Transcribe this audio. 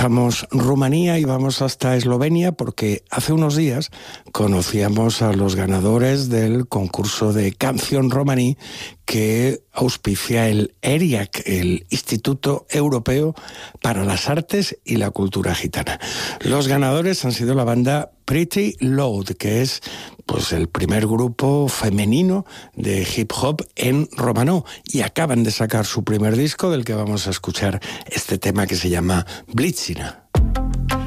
Dejamos Rumanía y vamos hasta Eslovenia porque hace unos días conocíamos a los ganadores del concurso de canción romaní que auspicia el ERIAC, el Instituto Europeo para las Artes y la Cultura Gitana. Los ganadores han sido la banda Pretty Loud, que es pues el primer grupo femenino de hip hop en romanó, y acaban de sacar su primer disco del que vamos a escuchar este tema que se llama Blitzina.